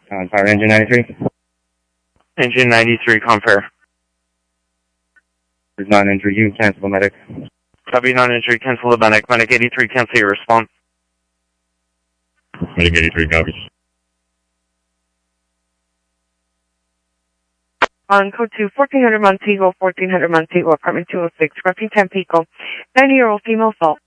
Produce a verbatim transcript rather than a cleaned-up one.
On fire engine ninety-three. Engine ninety-three, Confair. There's not an injury. You can cancel the medic. Copy, non-injury, cancel the medic. Medic eighty-three, cancel your response. Medic eighty-three, copies. On code two, fourteen hundred Montego, fourteen hundred Montego, apartment two oh six, roughing Tampico, ninety-year-old female assault.